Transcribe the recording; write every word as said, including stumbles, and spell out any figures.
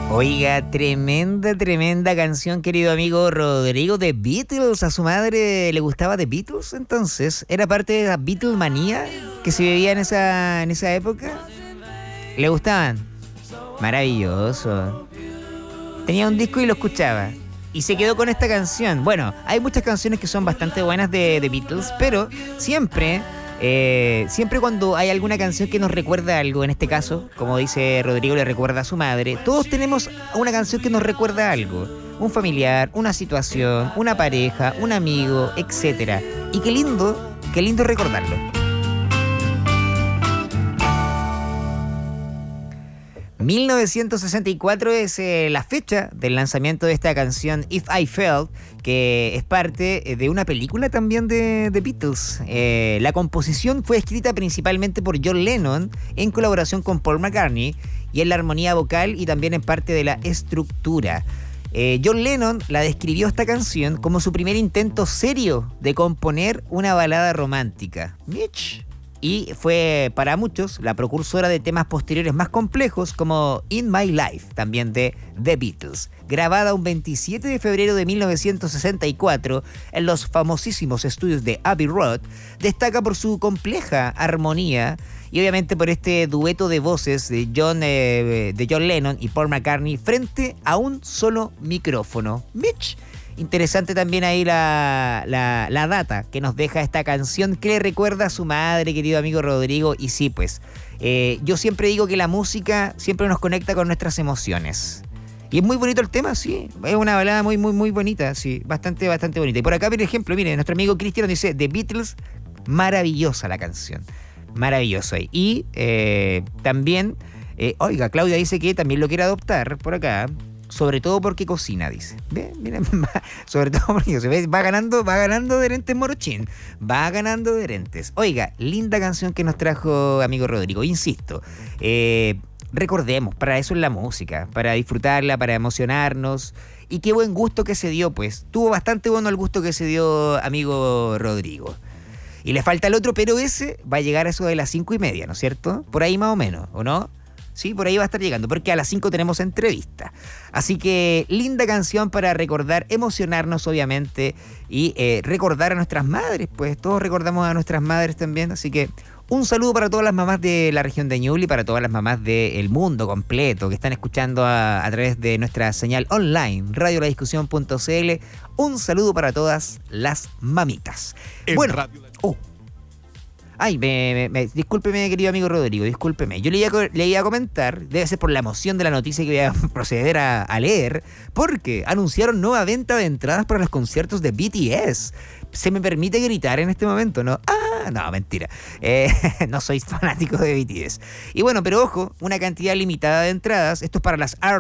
Oiga, tremenda, tremenda canción, querido amigo Rodrigo, de Beatles. A su madre le gustaba The Beatles, entonces. ¿Era parte de la Beatlemanía que se vivía en esa, en esa época? ¿Le gustaban? Maravilloso. Tenía un disco y lo escuchaba. Y se quedó con esta canción. Bueno, hay muchas canciones que son bastante buenas de The Beatles, pero siempre... Eh, siempre cuando hay alguna canción que nos recuerda algo, en este caso, como dice Rodrigo, le recuerda a su madre, todos tenemos una canción que nos recuerda algo, un familiar, una situación, una pareja, un amigo, etcétera. Y qué lindo, qué lindo recordarlo. mil novecientos sesenta y cuatro es eh, la fecha del lanzamiento de esta canción If I Fell, que es parte de una película también de The Beatles. Eh, la composición fue escrita principalmente por John Lennon en colaboración con Paul McCartney, y en la armonía vocal y también en parte de la estructura. Eh, John Lennon la describió esta canción como su primer intento serio de componer una balada romántica. Mitch. Y fue para muchos la precursora de temas posteriores más complejos como In My Life, también de The Beatles. Grabada un veintisiete de febrero de mil novecientos sesenta y cuatro en los famosísimos estudios de Abbey Road, destaca por su compleja armonía y obviamente por este dueto de voces de John, eh, de John Lennon y Paul McCartney frente a un solo micrófono. Mitch. Interesante también ahí la, la, la data que nos deja esta canción que le recuerda a su madre, querido amigo Rodrigo. Y sí, pues, eh, yo siempre digo que la música siempre nos conecta con nuestras emociones. Y es muy bonito el tema, sí. Es una balada muy, muy, muy bonita, sí. Bastante, bastante bonita. Y por acá, por ejemplo, mire, nuestro amigo Cristian dice, The Beatles, maravillosa la canción. Maravilloso. Y eh, también, eh, oiga, Claudia dice que también lo quiere adoptar por acá. Sobre todo porque cocina, dice. ¿Ve? Miren, va, sobre todo porque se ve, va ganando, va ganando adherentes Morochín. Va ganando adherentes. Oiga, linda canción que nos trajo amigo Rodrigo. Insisto, eh, recordemos, para eso es la música, para disfrutarla, para emocionarnos. Y qué buen gusto que se dio, pues. Tuvo bastante bueno el gusto que se dio amigo Rodrigo. Y le falta el otro, pero ese va a llegar a eso de las cinco y media, ¿no es cierto? Por ahí más o menos, ¿o no? Sí, por ahí va a estar llegando, porque a las cinco tenemos entrevista. Así que linda canción para recordar, emocionarnos obviamente y eh, recordar a nuestras madres, pues todos recordamos a nuestras madres también. Así que un saludo para todas las mamás de la región de Ñuble y para todas las mamás del mundo completo que están escuchando a, a través de nuestra señal online, radio la discusión punto c l. Un saludo para todas las mamitas. En bueno, radio... oh. Ay, me, me, me, discúlpeme, querido amigo Rodrigo, discúlpeme. Yo le iba, le iba a comentar, debe ser por la emoción de la noticia que voy a proceder a, a leer, porque anunciaron nueva venta de entradas para los conciertos de B T S. ¿Se me permite gritar en este momento, no? Ah, no, mentira. Eh, no soy fanático de B T S. Y bueno, pero ojo, una cantidad limitada de entradas. Esto es para las